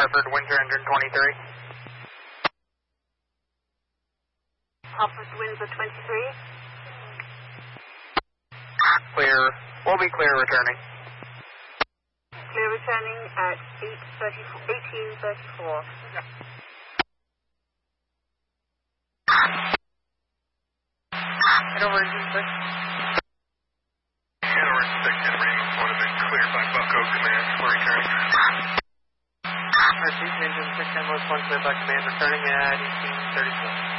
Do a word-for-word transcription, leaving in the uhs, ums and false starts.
Hartford, Windsor, engine twenty-three. Hartford, Windsor, twenty-three. Clear. We'll be clear returning. Clear returning at eighteen thirty-four. Head over engine six. Head over engine six, and Raymond would have been cleared by Bucko Command for returning. Repeat, engine six, ambulance one, clear by command, returning at eighteen thirty-four.